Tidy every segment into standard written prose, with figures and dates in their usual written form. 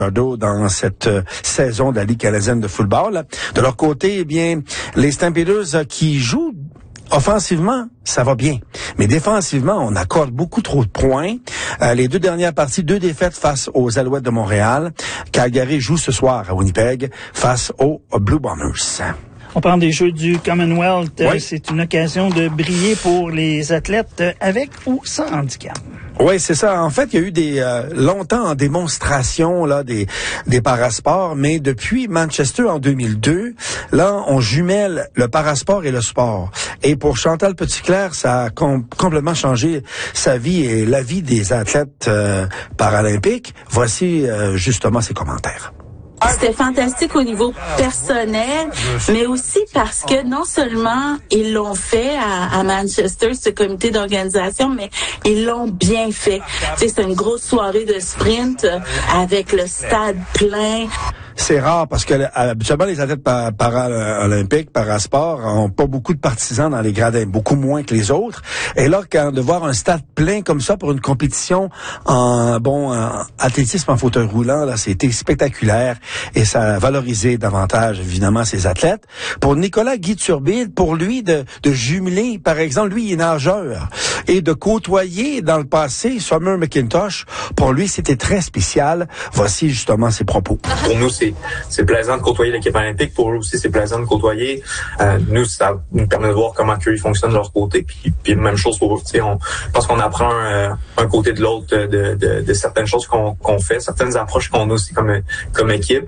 dans cette saison de la Ligue canadienne de football. De leur côté, eh bien, les Stampeders qui jouent offensivement, ça va bien. Mais défensivement, on accorde beaucoup trop de points. Les deux dernières parties, 2 défaites face aux Alouettes de Montréal. Calgary joue ce soir à Winnipeg face aux Blue Bombers. On parle des Jeux du Commonwealth. Oui. C'est une occasion de briller pour les athlètes avec ou sans handicap. Oui, c'est ça. En fait, il y a eu longtemps en démonstration là des parasports, mais depuis Manchester en 2002, là, on jumelle le parasport et le sport. Et pour Chantal Petitclerc, ça a complètement changé sa vie et la vie des athlètes paralympiques. Voici justement ses commentaires. C'était fantastique au niveau personnel, mais aussi parce que non seulement ils l'ont fait à Manchester, ce comité d'organisation, mais ils l'ont bien fait. Tu sais, c'est une grosse soirée de sprint avec le stade plein. C'est rare parce que habituellement les athlètes paralympiques, parasport, ont pas beaucoup de partisans dans les gradins, beaucoup moins que les autres. Et là, de voir un stade plein comme ça pour une compétition en athlétisme en fauteuil roulant, là, c'était spectaculaire et ça a valorisé davantage évidemment ces athlètes. Pour Nicolas Guy Turbide, pour lui de jumeler, par exemple, lui il est nageur et de côtoyer dans le passé Summer McIntosh, pour lui c'était très spécial. Voici justement ses propos. Pour nous, c'est plaisant de côtoyer l'équipe olympique. Pour eux aussi, c'est plaisant de côtoyer. Nous, ça nous permet de voir comment ils fonctionnent de leur côté. Puis même chose pour eux. Je pense qu'on apprend un côté de l'autre de certaines choses qu'on fait, certaines approches qu'on a aussi comme équipe.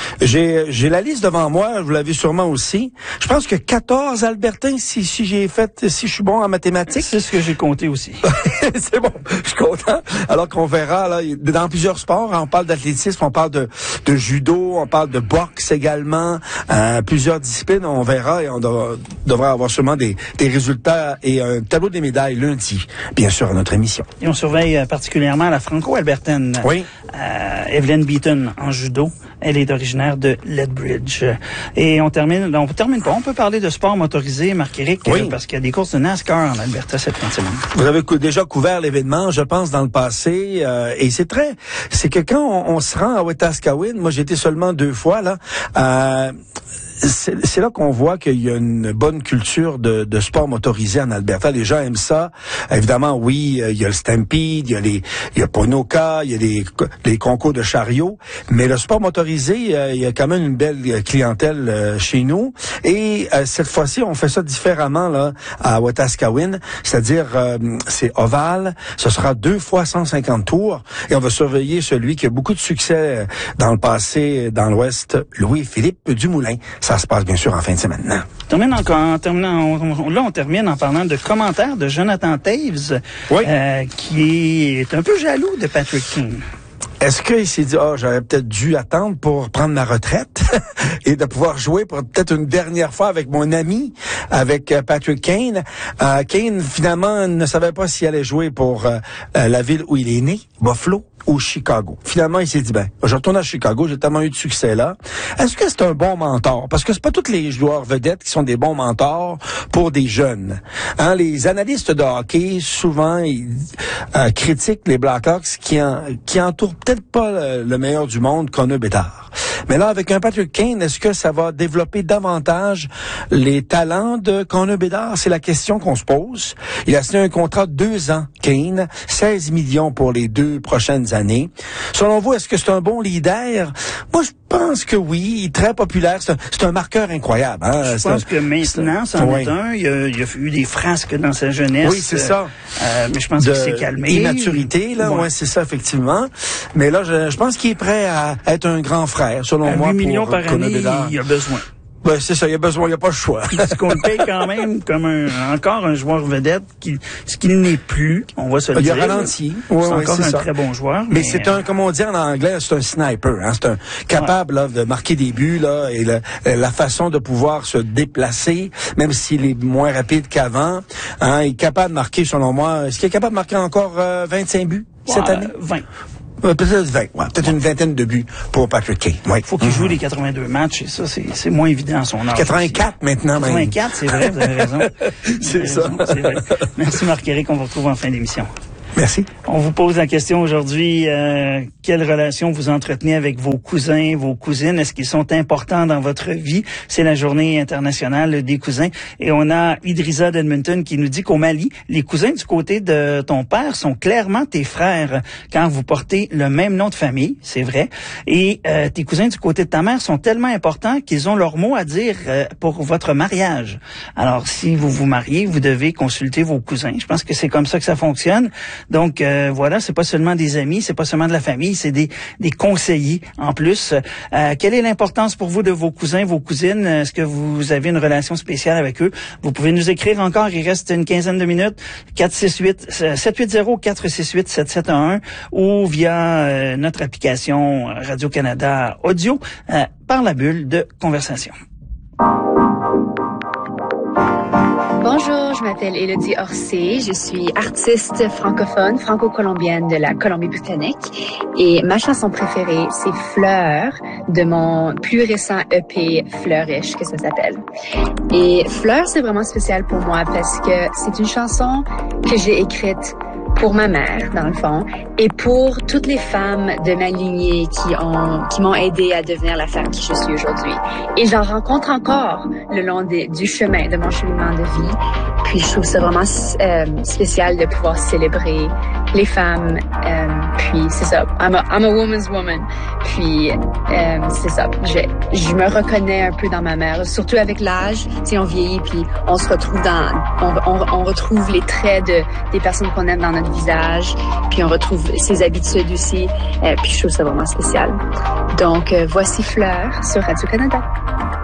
J'ai la liste devant moi. Vous l'avez sûrement aussi. Je pense que 14 Albertains, si je suis bon en mathématiques. C'est ce que j'ai compté aussi. C'est bon. Je suis content. Alors qu'on verra, là, dans plusieurs sports, on parle d'athlétisme, on parle de judo, on parle de boxe également, plusieurs disciplines, on verra et on devra avoir sûrement des résultats et un tableau des médailles lundi, bien sûr, à notre émission. Et on surveille particulièrement la franco-albertaine. Oui. Evelyn Beaton en judo. Elle est originaire de Lethbridge. Et on termine pas. On peut parler de sport motorisé, Marc-Éric, oui. Parce qu'il y a des courses de NASCAR en Alberta cette fin de semaine. Vous avez déjà couvert l'événement, je pense, dans le passé, et c'est que quand on se rend à Wetaskiwin, moi j'ai été seulement 2 fois là, c'est là qu'on voit qu'il y a une bonne culture de sport motorisé en Alberta. Les gens aiment ça. Évidemment, oui, il y a le Stampede, il y a Ponoka, il y a les concours de chariots, mais le sport motorisé, il y a quand même une belle clientèle chez nous. Et cette fois-ci, on fait ça différemment là à Wetaskiwin, c'est-à-dire c'est ovale. Ce sera 2 fois 150 tours, et on va surveiller celui qui a beaucoup de succès dans le passé dans l'Ouest, Louis-Philippe Dumoulin. Ça se passe bien sûr en fin de semaine. On termine en parlant de commentaires de Jonathan Toews, oui. Qui est un peu jaloux de Patrick Kane. Est-ce qu'il s'est dit, j'aurais peut-être dû attendre pour prendre ma retraite et de pouvoir jouer pour peut-être une dernière fois avec mon ami, avec Patrick Kane. Kane, finalement, ne savait pas s'il allait jouer pour la ville où il est né, Buffalo, ou Chicago. Finalement, il s'est dit, je retourne à Chicago, j'ai tellement eu de succès là. Est-ce que c'est un bon mentor? Parce que c'est pas tous les joueurs vedettes qui sont des bons mentors pour des jeunes. Les analystes de hockey, souvent, ils critiquent les Blackhawks qui entourent peut-être pas le meilleur du monde, Connor Bedard. Mais là, avec un Patrick Kane, est-ce que ça va développer davantage les talents de Connor Bedard? C'est la question qu'on se pose. Il a signé un contrat de 2 ans, Kane, 16 millions pour les 2 prochaines années. Selon vous, est-ce que c'est un bon leader? Moi, je pense que oui. Il est très populaire. C'est un marqueur incroyable. Je pense que maintenant, c'en est un. Il a eu des frasques dans sa jeunesse. Oui, c'est ça. Mais je pense qu'il s'est calmé. Immaturité, là. Ouais, c'est ça, effectivement. Mais là, je pense qu'il est prêt à être un grand frère, selon moi. 8 millions par année, il a besoin. Ben, c'est ça, il y a besoin, il n'y a pas le choix. Parce qu'on le paye quand même comme encore un joueur vedette, ce qu'il n'est plus, on va se le dire. Il a ralenti. C'est encore un très bon joueur. Mais c'est comme on dit en anglais, c'est un sniper. C'est un capable là, de marquer des buts là, et la façon de pouvoir se déplacer, même s'il est moins rapide qu'avant. Il est capable de marquer, selon moi. Est-ce qu'il est capable de marquer encore 25 buts cette année? 20. Peut-être 20, peut-être une vingtaine de buts pour Patrick Kane. Il faut qu'il joue les 82 matchs, et ça, c'est moins évident à son âge. 84 maintenant, même. 84, c'est vrai, vous avez raison. C'est ça. C'est vrai. Merci Marc-Éric, on vous retrouve en fin d'émission. Merci. On vous pose la question aujourd'hui, quelle relation vous entretenez avec vos cousins, vos cousines? Est-ce qu'ils sont importants dans votre vie? C'est la journée internationale des cousins. Et on a Idrissa d'Edmonton qui nous dit qu'au Mali, les cousins du côté de ton père sont clairement tes frères quand vous portez le même nom de famille, c'est vrai. Et tes cousins du côté de ta mère sont tellement importants qu'ils ont leur mot à dire pour votre mariage. Alors, si vous vous mariez, vous devez consulter vos cousins. Je pense que c'est comme ça que ça fonctionne. Donc, voilà, c'est pas seulement des amis, c'est pas seulement de la famille, c'est des conseillers en plus. Quelle est l'importance pour vous de vos cousins, vos cousines? Est-ce que vous avez une relation spéciale avec eux? Vous pouvez nous écrire encore, il reste une quinzaine de minutes, 780-468-7711 ou via notre application Radio-Canada Audio par la bulle de conversation. Bonjour, je m'appelle Élodie Orsay, je suis artiste francophone, franco-colombienne de la Colombie-Britannique et ma chanson préférée, c'est Fleurs de mon plus récent EP Fleurish, que ça s'appelle. Et Fleurs, c'est vraiment spécial pour moi parce que c'est une chanson que j'ai écrite pour ma mère, dans le fond, et pour toutes les femmes de ma lignée qui m'ont aidé à devenir la femme qui je suis aujourd'hui. Et j'en rencontre encore le long du chemin, de mon cheminement de vie. Puis je trouve ça vraiment spécial de pouvoir célébrer les femmes. Puis c'est ça, I'm a woman's woman. Puis c'est ça, je me reconnais un peu dans ma mère, surtout avec l'âge. Si on vieillit, puis on se retrouve on retrouve les traits des personnes qu'on aime dans notre visage, puis on retrouve ses habitudes aussi, puis je trouve ça vraiment spécial. Donc, voici Fleurs sur Radio-Canada.